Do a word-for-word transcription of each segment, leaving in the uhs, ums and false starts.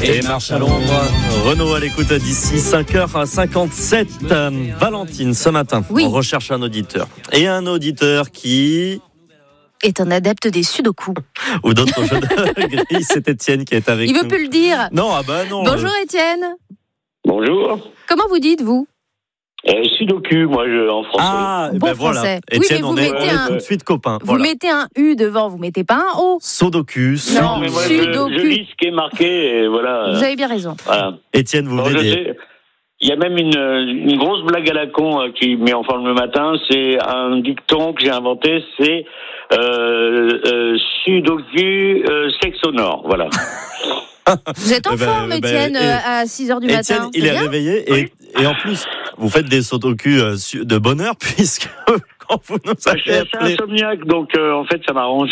Et marche à l'ombre. Renaud à l'écoute d'ici cinq heures cinquante-sept. Euh, Valentine, ce matin, oui. on recherche un auditeur. Et un auditeur qui... est un adepte des sudoku. Ou d'autres jeux de grille. C'est Étienne qui est avec Il nous. Il veut plus le dire. Non, ah bah non. Bonjour Étienne. Bonjour. Comment vous dites, vous euh, Sudoku, moi, je, en français. Ah, bon ben français. Voilà. Oui, Étienne, mais vous on est, mettez on est un... tout de suite copains. Vous Voilà. mettez un U devant, vous mettez pas un O. Sudoku. Non, mais moi, je, je lis ce qui est marqué, et voilà. Vous avez bien raison. Voilà. Étienne, vous Bon, venez je des... sais, il y a même une, une grosse blague à la con euh, qui met en forme le matin. C'est un dicton que j'ai inventé, c'est euh, euh, Sudoku euh, sexe sonore. Voilà. Vous êtes en Eh ben, forme, eh ben, Étienne, et- à six heures du Étienne, matin. il C'est est bien réveillé et, et en plus, vous faites des sudoku euh, su- de bonheur puisque quand vous nous Je suis avez assez appelé, insomniaque, donc euh, en fait, ça m'arrange.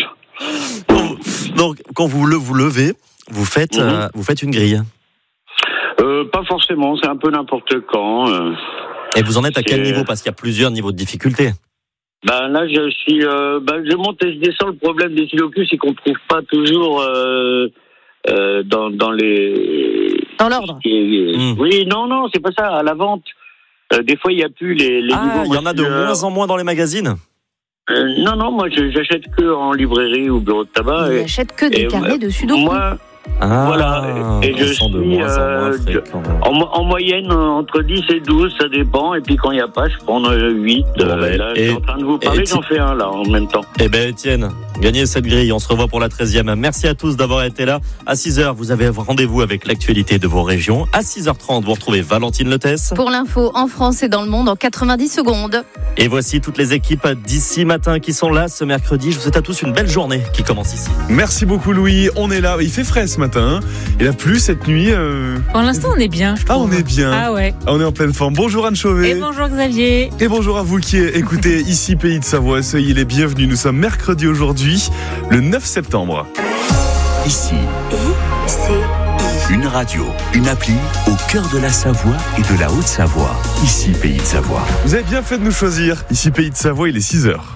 donc quand vous le vous levez, vous faites, Mhm. euh, vous faites une grille. Euh, pas forcément, c'est un peu n'importe quand. Euh. Et vous en êtes à quel C'est- niveau? Parce qu'il y a plusieurs niveaux de difficulté. Ben là, je suis, euh, ben, je monte et je descends. Le problème des sudoku, c'est qu'on ne trouve pas toujours euh, euh, dans, dans les. Dans l'ordre. Et- Mm. Oui, non, non, c'est pas ça. À la vente, euh, des fois, il n'y a plus les, les Ah, niveaux. il y en a de euh, moins en moins dans les magazines. euh, non, non, moi, je- j'achète que en librairie ou bureau de tabac. Il Et, n'achète que des et, carnets euh, de sudoku. moi, Ah, Voilà, et je ils sont de suis, moins en moins euh, fréquents. en, mo- en moyenne, euh, entre dix et douze, ça dépend. Et puis quand il n'y a pas, je prends euh, huit. Bon, Euh, ben, là, et- je suis en train de vous et parler, ti- j'en fais un là en même temps. Eh ben Étienne, gagnez cette grille. On se revoit pour la treizième. Merci à tous d'avoir été là. À six heures, vous avez rendez-vous avec l'actualité de vos régions. À six heures trente, vous retrouvez Valentine Letès. Pour l'info en France et dans le monde en quatre-vingt-dix secondes. Et voici toutes les équipes d'ici matin qui sont là ce mercredi. Je vous souhaite à tous une belle journée qui commence ici. Merci beaucoup Louis, on est là, il fait frais ce matin, il a plu cette nuit. euh, Pour l'instant, on est bien, je Ah trouve. on est bien, Ah ouais. on est en pleine forme. Bonjour Anne Chauvet. Et bonjour Xavier. Et bonjour à vous qui écoutez ici Pays de Savoie, soyez les bienvenus. Nous sommes mercredi aujourd'hui, le neuf septembre. Ici, C'est une radio, une appli au cœur de la Savoie et de la Haute-Savoie. Ici, Pays de Savoie. Vous avez bien fait de nous choisir. Ici Pays de Savoie, il est six heures.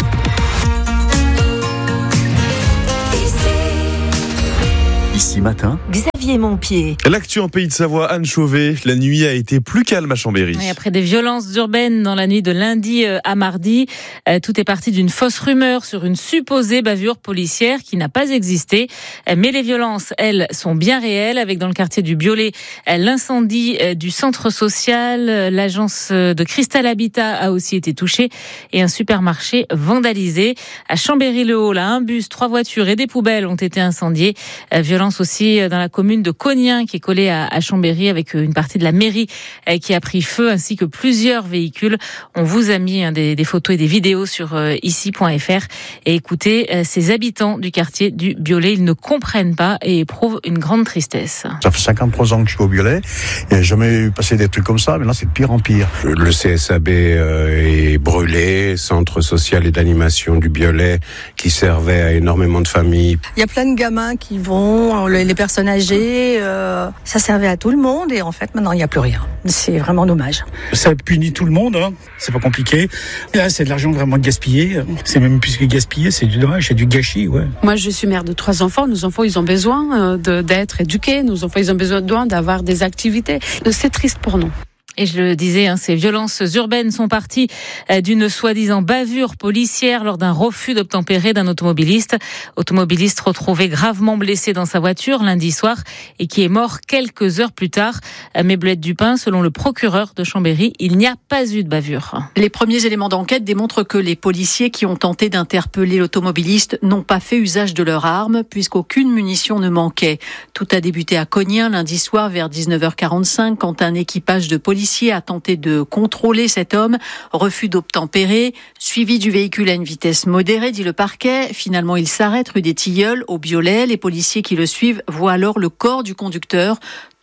Ici matin, Xavier Montpied. L'actu en Pays de Savoie, Anne Chauvet, la nuit a été plus calme à Chambéry. Et après des violences urbaines dans la nuit de lundi à mardi, euh, tout est parti d'une fausse rumeur sur une supposée bavure policière qui n'a pas existé. Euh, mais les violences, elles, sont bien réelles, avec dans le quartier du Biolay euh, l'incendie euh, du centre social. Euh, L'agence de Cristal Habitat a aussi été touchée et un supermarché vandalisé. À Chambéry-le-Haut, là, un bus, trois voitures et des poubelles ont été incendiées. Euh, violence aussi dans la commune de Cognien qui est collée à, à Chambéry, avec une partie de la mairie euh, qui a pris feu, ainsi que plusieurs véhicules. On vous a mis hein, des, des photos et des vidéos sur euh, ici point f r et écoutez euh, ces habitants du quartier du Biolay, ils ne comprennent pas et éprouvent une grande tristesse. Ça fait cinquante-trois ans que je suis au Biolay et j'ai jamais eu passé des trucs comme ça, mais là c'est de pire en pire. Le C S A B euh, est brûlé, centre social et d'animation du Biolay qui servait à énormément de familles. Il y a plein de gamins qui vont, les personnes âgées, euh, ça servait à tout le monde et en fait maintenant il n'y a plus rien. C'est vraiment dommage. Ça punit tout le monde, hein. C'est pas compliqué. Là, c'est de l'argent vraiment gaspillé. C'est même plus que gaspillé, c'est du dommage, c'est du gâchis, ouais. Moi, je suis mère de trois enfants. Nos enfants, ils ont besoin de, d'être éduqués. Nos enfants, ils ont besoin d'avoir des activités. C'est triste pour nous. Et je le disais, hein, ces violences urbaines sont parties d'une soi-disant bavure policière lors d'un refus d'obtempérer d'un automobiliste. Automobiliste retrouvé gravement blessé dans sa voiture lundi soir et qui est mort quelques heures plus tard. Mais Bleuette Dupin, selon le procureur de Chambéry, il n'y a pas eu de bavure. Les premiers éléments d'enquête démontrent que les policiers qui ont tenté d'interpeller l'automobiliste n'ont pas fait usage de leur arme puisqu'aucune munition ne manquait. Tout a débuté à Cognien lundi soir vers dix-neuf heures quarante-cinq quand un équipage de policiers a tenté de contrôler cet homme. Refus d'obtempérer, suivi du véhicule à une vitesse modérée, dit le parquet. Finalement, il s'arrête rue des Tilleuls, au Biolay. Les policiers qui le suivent voient alors le corps du conducteur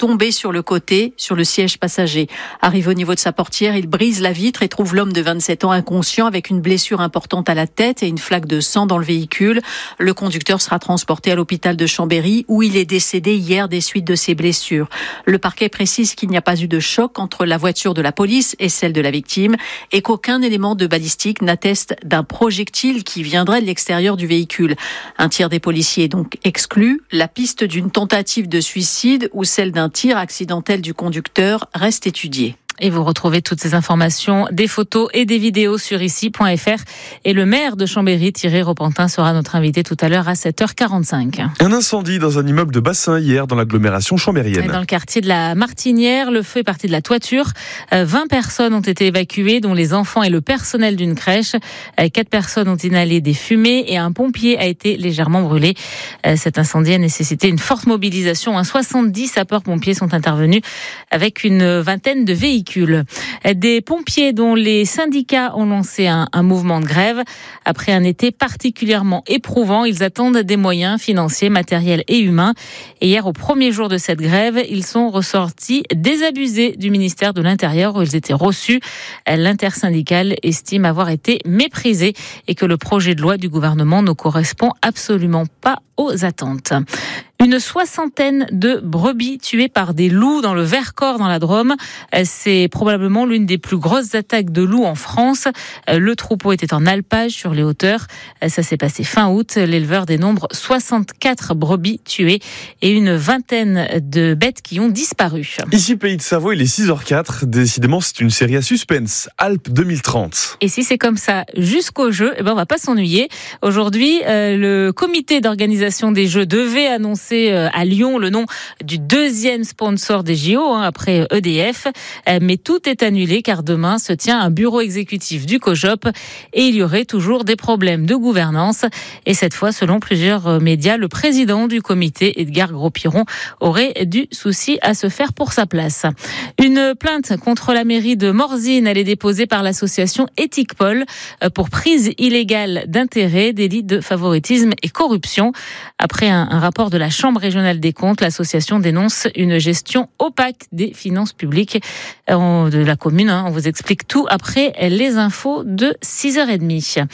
tomber sur le côté, sur le siège passager. Arrivé au niveau de sa portière, il brise la vitre et trouve l'homme de vingt-sept ans inconscient avec une blessure importante à la tête et une flaque de sang dans le véhicule. Le conducteur sera transporté à l'hôpital de Chambéry où il est décédé hier des suites de ses blessures. Le parquet précise qu'il n'y a pas eu de choc entre la voiture de la police et celle de la victime et qu'aucun élément de balistique n'atteste d'un projectile qui viendrait de l'extérieur du véhicule. Un tir des policiers est donc exclu. La piste d'une tentative de suicide ou celle d'un tir accidentel du conducteur reste étudiée. Et vous retrouvez toutes ces informations, des photos et des vidéos sur ici point f r. Et le maire de Chambéry, Thierry Repentin, sera notre invité tout à l'heure à sept heures quarante-cinq. Un incendie dans un immeuble de bassin hier dans l'agglomération chambérienne. Dans le quartier de la Martinière, le feu est parti de la toiture. vingt personnes ont été évacuées, dont les enfants et le personnel d'une crèche. quatre personnes ont inhalé des fumées et un pompier a été légèrement brûlé. Cet incendie a nécessité une forte mobilisation. soixante-dix sapeurs-pompiers sont intervenus avec une vingtaine de véhicules. Des pompiers dont les syndicats ont lancé un, un mouvement de grève. Après un été particulièrement éprouvant, ils attendent des moyens financiers, matériels et humains. Et hier, au premier jour de cette grève, ils sont ressortis désabusés du ministère de l'Intérieur où ils étaient reçus. L'intersyndicale estime avoir été méprisé et que le projet de loi du gouvernement ne correspond absolument pas aux attentes. Une soixantaine de brebis tuées par des loups dans le Vercors dans la Drôme. C'est probablement l'une des plus grosses attaques de loups en France. Le troupeau était en alpage sur les hauteurs. Ça s'est passé fin août. L'éleveur dénombre soixante-quatre brebis tuées et une vingtaine de bêtes qui ont disparu. Ici, Pays de Savoie, il est six heures quatre. Décidément, c'est une série à suspense. Alpes deux mille trente. Et si c'est comme ça jusqu'au jeu, eh ben on va pas s'ennuyer. Aujourd'hui, euh, le comité d'organisation des Jeux devait annoncer à Lyon le nom du deuxième sponsor des J O, hein, après E D F. Mais tout est annulé car demain se tient un bureau exécutif du COJOP et il y aurait toujours des problèmes de gouvernance. Et cette fois, selon plusieurs médias, le président du comité, Edgar Gros-Piron, aurait du souci à se faire pour sa place. Une plainte contre la mairie de Morzine, elle est déposée par l'association Éthique-Pol pour prise illégale d'intérêt, délit de favoritisme et corruption. Après un, un rapport de la Chambre régionale des comptes, l'association dénonce une gestion opaque des finances publiques de la commune. On vous explique tout après les infos de six heures trente.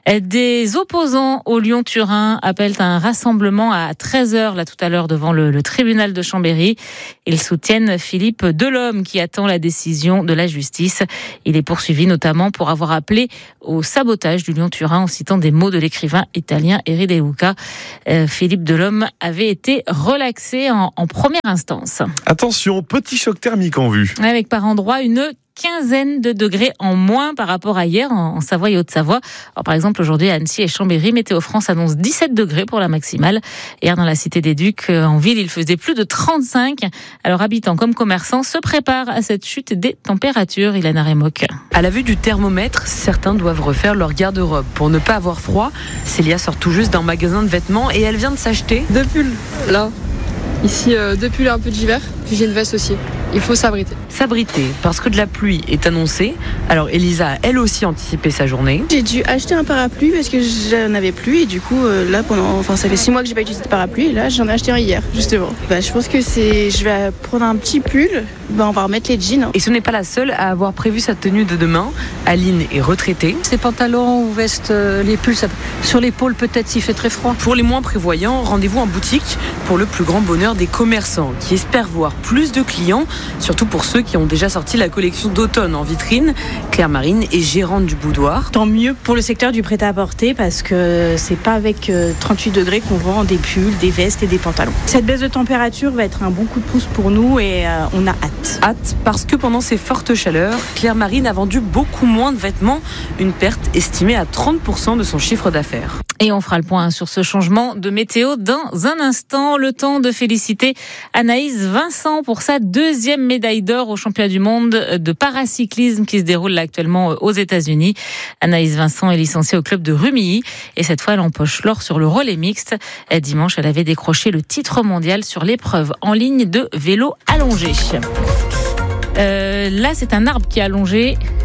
Des opposants au Lyon-Turin appellent à un rassemblement à treize heures, là tout à l'heure, devant le, le tribunal de Chambéry. Ils soutiennent Philippe Delhomme qui attend la décision de la justice. Il est poursuivi notamment pour avoir appelé au sabotage du Lyon-Turin en citant des mots de l'écrivain italien Eri De Luca. Euh, Philippe Delhomme avait été relaxé en, en première instance. Attention, petit choc thermique en vue. Avec par endroits une quinzaine de degrés en moins par rapport à hier en Savoie et Haute-Savoie. Alors, par exemple, aujourd'hui à Annecy et Chambéry, Météo France annonce dix-sept degrés pour la maximale. Hier, dans la Cité des Ducs, en ville, il faisait plus de trente-cinq. Alors, habitants comme commerçants se préparent à cette chute des températures. Ilana Remoc. À la vue du thermomètre, certains doivent refaire leur garde-robe. Pour ne pas avoir froid, Célia sort tout juste d'un magasin de vêtements et elle vient de s'acheter deux pulls, là. Ici, euh, deux pulls et un peu d'hiver. Puis j'ai une veste aussi. Il faut s'abriter. S'abriter, parce que de la pluie est annoncée. Alors Elisa a elle aussi anticipé sa journée. J'ai dû acheter un parapluie parce que j'en avais plus. Et du coup, euh, là, pendant, enfin, ça fait six mois que j'ai pas utilisé de parapluie. Et là, j'en ai acheté un hier, justement. Bah, je pense que c'est, je vais prendre un petit pull. Bah, on va remettre les jeans. Et ce n'est pas la seule à avoir prévu sa tenue de demain. Aline est retraitée. Ces pantalons ou vestes, les pulls, ça... sur l'épaule peut-être s'il fait très froid. Pour les moins prévoyants, rendez-vous en boutique pour le plus grand bonheur des commerçants qui espèrent voir plus de clients, surtout pour ceux qui ont déjà sorti la collection d'automne en vitrine. Claire Marine est gérante du boudoir. Tant mieux pour le secteur du prêt-à-porter parce que c'est pas avec trente-huit degrés qu'on vend des pulls, des vestes et des pantalons. Cette baisse de température va être un bon coup de pouce pour nous et euh, on a hâte. Hâte parce que pendant ces fortes chaleurs, Claire Marine a vendu beaucoup moins de vêtements, une perte estimée à trente pour cent de son chiffre d'affaires. Et on fera le point sur ce changement de météo dans un instant. Le temps de féliciter Anaïs Vincent pour sa deuxième médaille d'or au championnat du monde de paracyclisme qui se déroule là actuellement aux États-Unis. Anaïs Vincent est licenciée au club de Rumilly et cette fois elle empoche l'or sur le relais mixte. Dimanche, elle avait décroché le titre mondial sur l'épreuve en ligne de vélo allongé. Euh, là, c'est un arbre qui est allongé.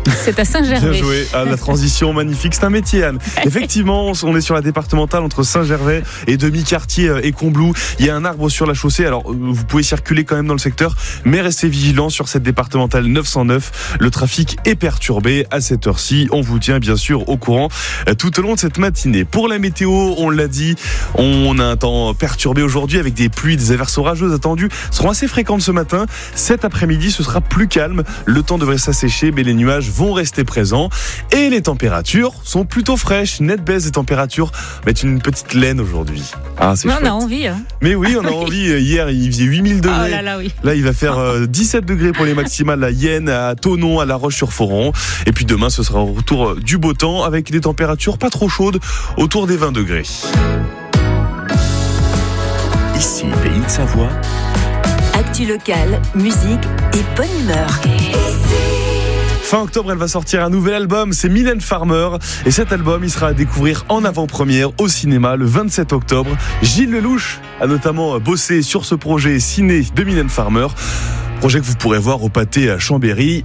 C'est à Saint-Gervais. Bien joué. Ah, la transition magnifique, c'est un métier, Anne. Effectivement, on est sur la départementale entre Saint-Gervais et Demi-Quartier et Combloux. Il y a un arbre sur la chaussée. Alors, vous pouvez circuler quand même dans le secteur, mais restez vigilants sur cette départementale neuf cent neuf. Le trafic est perturbé à cette heure-ci. On vous tient bien sûr au courant tout au long de cette matinée. Pour la météo, on l'a dit, on a un temps perturbé aujourd'hui avec des pluies, des averses orageuses attendues. Seront assez fréquentes ce matin. Cet après-midi, ce sera plus calme. Le temps devrait s'assécher, mais les nuages vont rester présents. Et les températures sont plutôt fraîches. Nette baisse des températures. Mettre une petite laine aujourd'hui. Ah, c'est Mais chouette. on a envie. Hein. Mais oui, on a envie. Hier, il faisait huit mille degrés. Oh là là, oui. Là, il va faire euh, dix-sept degrés pour les maximales à Yenne, à Thonon, à La Roche-sur-Foron. Et puis demain, ce sera au retour du beau temps avec des températures pas trop chaudes, autour des vingt degrés. Ici, Pays de Savoie. Actu locale, musique et bonne humeur. Fin octobre, elle va sortir un nouvel album, c'est Mylène Farmer. Et cet album, il sera à découvrir en avant-première au cinéma le vingt-sept octobre. Gilles Lelouch a notamment bossé sur ce projet ciné de Mylène Farmer. Projet que vous pourrez voir au Pâté à Chambéry.